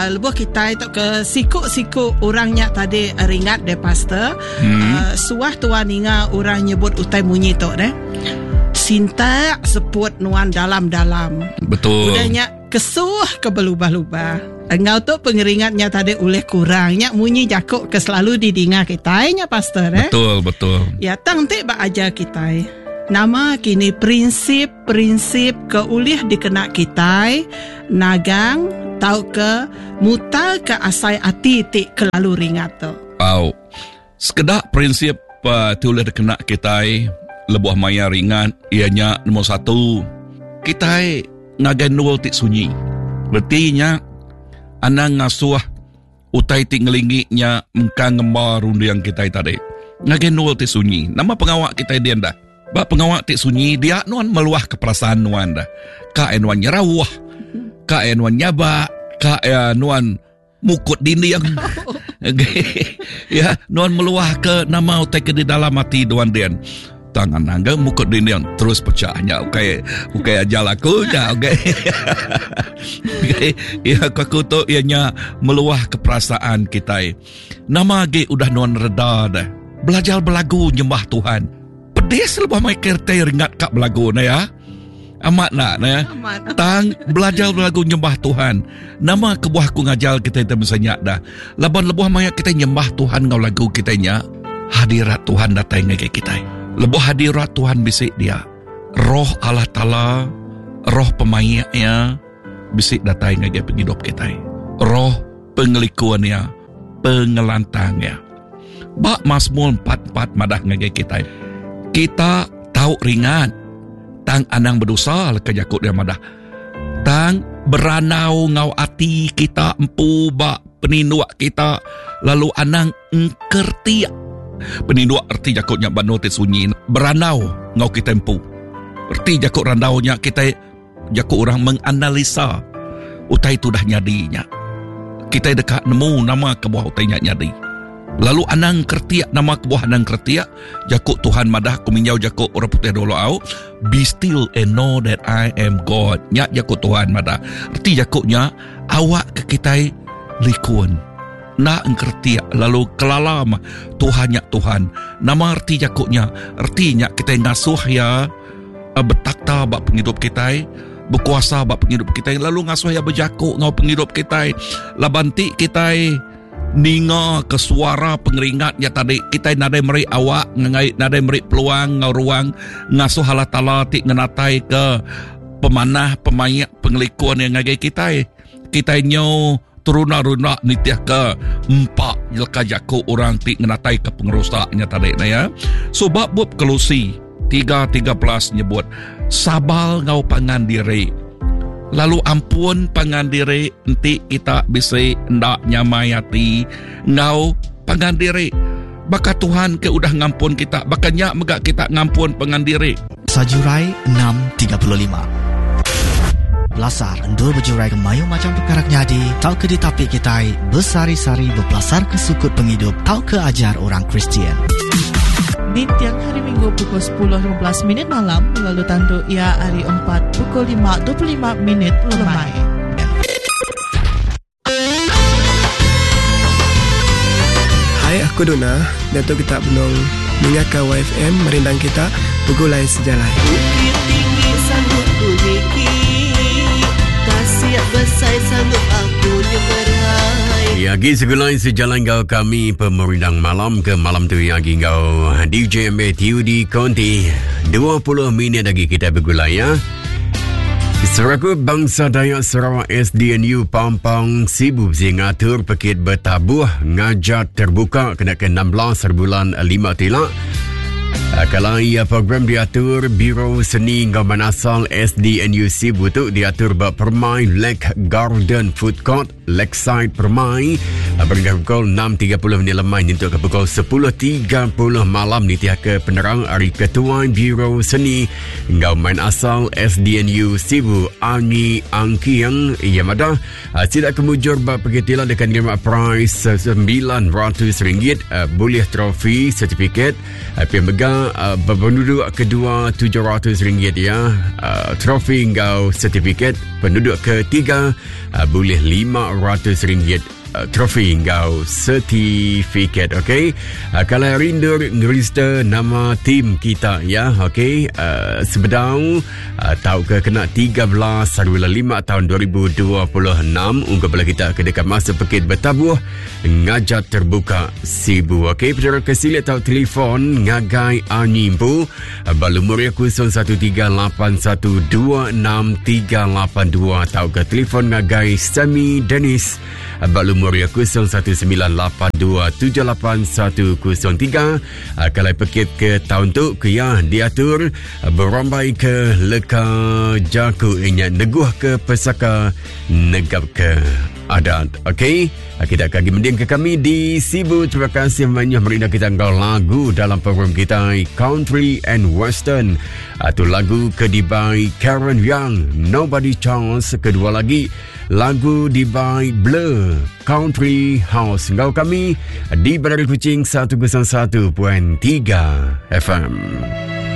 lebuh kita itu ke siku orangnya tadi ringat deh pastor. Suah tuan inga orang nyebut utai munyi tu deh. Sinta seput nuan dalam-dalam. Betul. Udahnya kesuh ke belubah-lubah. Engau tu pengeringatnya tadi oleh kurangnya munyi jakuk ke selalu didinga kita nya pastor Betul. Ya tang te ba ajar kita. Nama kini prinsip ke ulih dikena kita nagang tau ke mutal ke asai ati ti kelalu ringat tu. Wow. Sekedak prinsip tulis dikena kita lebuh maya ringan ianya nombor 1 kita ngagan nul ti sunyi. Berarti anang ngasuh utai ti ngelingiknya engkang ngembar rundiang kita tadi. Ngagan nul ti sunyi. Nama pengawak kita dia dah. Ba pengawak ti sunyi dia nuan meluah ke perasaan nuan dah. Ka nuan nyerawah. Ka nuan nyaba, ka nuan mukut dinding. Ya, nuan meluah ke nama utai ke di dalam hati nuan dian. Tangan nangga mukut dinding terus pecahnya. Okey ajal aku dah. Okey. Ya aku tu ianya meluah ke perasaan kita. Nama ge udah nuan reda dah. Belajar belagu nyembah Tuhan. Pedes lebah mai kertai ringat kak belagu na ya. Amat nak na. Tang belajar belagu nyembah Tuhan. Nama kebuahku ngajal kita misalnya dah. Laban lebuh mai kita nyembah Tuhan ngau lagu kita nya. Hadirat Tuhan datang ke kita. Lebuh hadirat Tuhan bisik dia. Roh Allah Ta'ala, roh pemayaknya bisik datang ke penghidup kita. Roh pengelikuannya, pengelantangnya. Bak Mazmur 44 madah ngage kita. Kita tahu ringan tang anang berdosa leka jakut dia madah. Tang beranau ngau ati kita empu bak peninduak kita lalu anang engkerti. Peninduak erti jakutnya banu te sunyi beranau ngau kita empu. Erti jakut randaunya kita jakut orang menganalisa utai tu dah nyadinya. Kita dekat nemu nama kebuah utainya nyadi. Lalu anang kertiak nama kebuah anang kertiak jakut Tuhan madah kuminjau jakut orang putih dulu au be still and know that I am God. Nyak jakut Tuhan madah. Erti jakutnya awak ke kita likun. Nak engkertiak lalu kelalam Tuhan nyak Tuhan. Nama erti jakutnya ertinya kita ngasuh ya bertakta bak penghidup kita. Berkuasa bak penghidup kita. Lalu ngasuh ya berjakuk ngau penghidup kita. Labanti kita ninga ke suara pengeringat ya tadi kita nadai meri awak ngai nadai meri peluang ngau ruang ngasuh Allah Ta'ala ti ngenatai ke pemanah pemayak pengelikuan yang ngagai kita nyo turuna-runa nitiah ke empat jelka jaku orang ti ngenatai ke pengerusaknya tadi na ya. Sebab bab Kolose 3:13 nyebut sabal ngau pangan diri. Lalu ampun pangan diri nanti kita bisa ndak nyamayati ngau pangan diri. Baka Tuhan ke udah ngampun kita. Bakanya megak kita ngampun pangan diri. Sajurai 6:35. Belasar endul berjurai kemayu macam perkara nyadi. Tau ke ditapik kita bersari-sari berpelasar ke sukut penghidup. Tau ke ajar orang Kristian. Di tiang hari Minggu pukul 10.15 malam lalu tandu ia hari 4 pukul 5.25 lemai. Hai, aku Dona. Datuk kita benong mengakai YFM merindang kita pukul lain sejalan. Bukit tinggi sanggup ku naiki, tasik besar sanggup aku nyeberai. Ya, gi segulai sejalan kau kami pemerindang malam ke malam tu yang kau DJ MB TUD Konti 20 minit lagi kita bergulai ya. Seraku Bangsa Dayak Sarawak SDNU Pampang sibuk mengatur pakit bertabuh ngajat terbuka kenakan 16 bulan 5 tilak. Kalau ia program diatur Biro Seni Gaman Asal SDNU Sibu tu diatur berpermai Lake Garden Food Court Lakeside Permai berhingga pukul 6.30 lemai untuk ke pukul 10.30 malam ni tiap ke penerang hari Ketua Biro Seni Gaman Asal SDNU Sibu Ani Angkiang ia madah tidak kemujur berpegitilah dengan nilai price RM900 boleh trofi sertifikat juga penduduk kedua RM700 ya. Trofi engkau sertifikat. Penduduk ketiga boleh RM500. Trofi engkau sertifikat. Okey, kalau rindu register nama tim kita ya. Okey, sebedau tahu ke kena 13/5 tahun 2026 ungkap bala kita ke dekat masa pekit bertabuh ngajak terbuka sibu. Okey, pendengar kesilia tahu telefon ngagai anyimpu balumur 0138126382 tahu ke telefon ngagai Sami Dennis balumur 0198278103. Kalau pekit ke tahun tu kaya diatur berambai ke leka jaku ingat neguh ke pesaka negap ke adat. Okey, kita akan mending ke kami di Sibu. Terima kasih banyak merindah kita engkau lagu dalam program kita Country and Western. Itu lagu kedibai Karen Young, Nobody Chance. Kedua lagi lagu dibai Blur, Country House. Engkau kami di Bandar Kuching 101.3 FM.